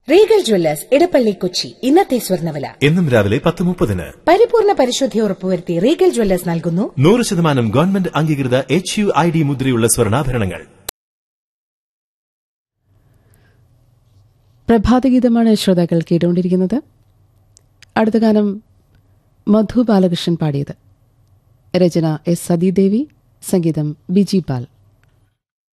Regal Jewellers Edappally Kochi ഇന്നത്തെ സ്വർണ്ണവില എന്നും രാവിലെ 10:30. പരിപൂർണ പരിശുദ്ധി ഉറപ്പുവരുത്തി റീഗൽ ജ്വല്ലേഴ്സ് നൽകുന്നു 100% ഗവൺമെന്റ് അംഗീകൃത HUID മുദ്രയുള്ള സ്വർണ്ണാഭരണങ്ങൾ. പ്രഭാതഗീതമാണ് ശ്രോതാക്കൾ കേട്ടുകൊണ്ടിരിക്കുന്നത്. അടുത്ത ഗാനം മധു ബാലകൃഷ്ണൻ പാടിയത്. രചന S. സതീദേവി, സംഗീതം ബിജി പാൽ.